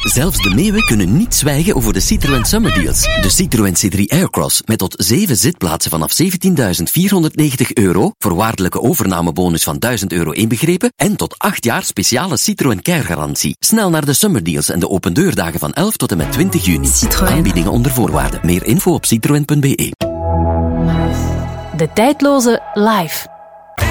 Zelfs de meeuwen kunnen niet zwijgen over de Citroën Summer Deals. De Citroën C3 Aircross met tot 7 zitplaatsen vanaf €17.490, voorwaardelijke overnamebonus van €1.000 inbegrepen en tot 8 jaar speciale Citroën Care-garantie. Snel naar de Summer Deals en de opendeurdagen van 11 tot en met 20 juni. Citroën. Aanbiedingen onder voorwaarden. Meer info op citroen.be. De tijdloze Live.